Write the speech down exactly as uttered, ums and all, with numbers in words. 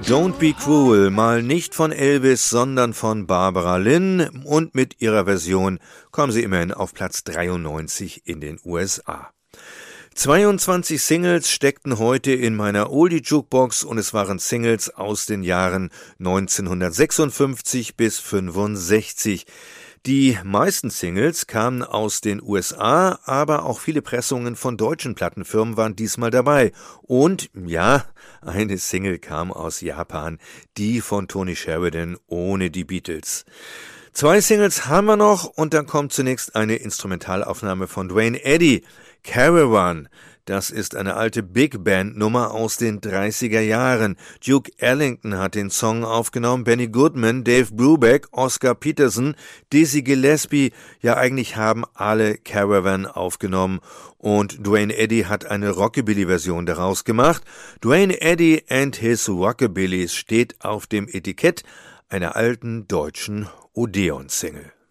Don't Be Cruel, mal nicht von Elvis, sondern von Barbara Lynn, und mit ihrer Version kommen sie immerhin auf Platz dreiundneunzig in den U S A. zweiundzwanzig Singles steckten heute in meiner Oldie-Jukebox und es waren Singles aus den Jahren neunzehnhundertsechsundfünfzig bis fünfundsechzig. Die meisten Singles kamen aus den U S A, aber auch viele Pressungen von deutschen Plattenfirmen waren diesmal dabei. Und ja, eine Single kam aus Japan, die von Tony Sheridan ohne die Beatles. Zwei Singles haben wir noch und dann kommt zunächst eine Instrumentalaufnahme von Duane Eddy, Caravan. Das ist eine alte Big-Band-Nummer aus den dreißiger Jahren. Duke Ellington hat den Song aufgenommen, Benny Goodman, Dave Brubeck, Oscar Peterson, Dizzy Gillespie. Ja, eigentlich haben alle Caravan aufgenommen und Duane Eddy hat eine Rockabilly-Version daraus gemacht. Duane Eddy and his Rockabillys steht auf dem Etikett einer alten deutschen Odeon-Single.